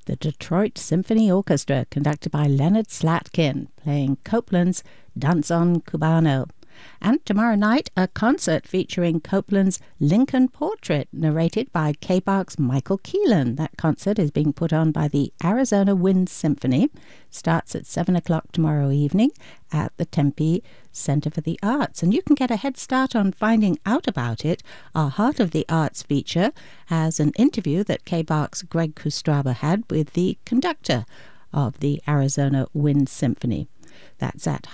the Detroit Symphony Orchestra, conducted by Leonard Slatkin, playing Copland's Danzón Cubano. And tomorrow night, a concert featuring Copland's Lincoln Portrait, narrated by K-Bark's Michael Keelan. That concert is being put on by the Arizona Wind Symphony. Starts at 7 o'clock tomorrow evening at the Tempe Center for the Arts. And you can get a head start on finding out about it. Our Heart of the Arts feature has an interview that K-Bark's Greg Kustraba had with the conductor of the Arizona Wind Symphony. That's at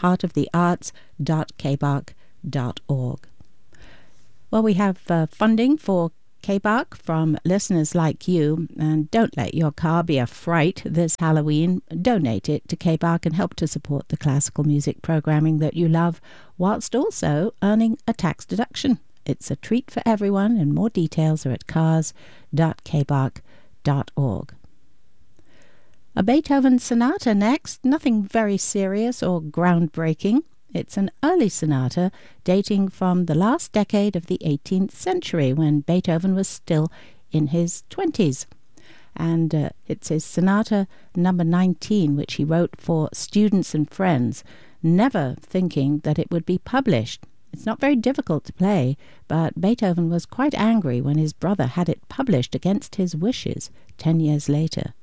heartofthearts.kbark.org. Well, we have funding for K-Bark from listeners like you, and don't let your car be a fright this Halloween. Donate it to K-Bark and help to support the classical music programming that you love, whilst also earning a tax deduction. It's a treat for everyone, and more details are at cars.kbark.org. A Beethoven sonata next, nothing very serious or groundbreaking. It's an early sonata dating from the last decade of the 18th century when Beethoven was still in his 20s. And it's his Sonata number 19, which he wrote for students and friends, never thinking that it would be published. It's not very difficult to play, but Beethoven was quite angry when his brother had it published against his wishes 10 years later.